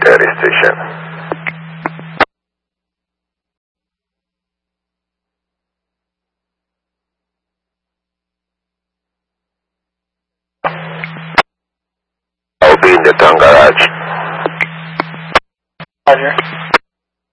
Secondary Station. I'll be in the town garage. Roger.